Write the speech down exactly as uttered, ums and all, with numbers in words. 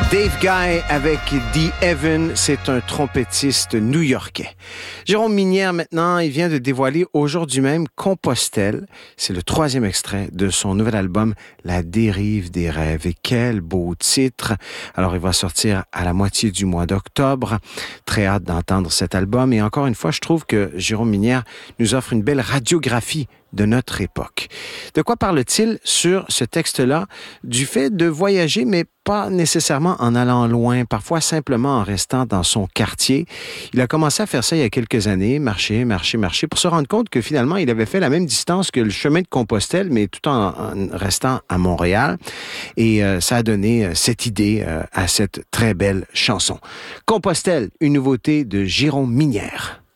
Dave Guy avec The Evan, c'est un trompettiste new-yorkais. Jérôme Minière, maintenant, il vient de dévoiler aujourd'hui même Compostelle. C'est le troisième extrait de son nouvel album La dérive des rêves. Et quel beau titre! Alors, il va sortir à la moitié du mois d'octobre. Très hâte d'entendre cet album. Et encore une fois, je trouve que Jérôme Minière nous offre une belle radiographie de notre époque. De quoi parle-t-il sur ce texte-là? Du fait de voyager, mais pas nécessairement en allant loin, parfois simplement en restant dans son quartier. Il a commencé à faire ça il y a quelques années, marcher, marcher, marcher, pour se rendre compte que finalement, il avait fait la même distance que le chemin de Compostelle, mais tout en, en restant à Montréal. Et euh, ça a donné euh, cette idée euh, à cette très belle chanson. Compostelle, une nouveauté de Jérôme Minière.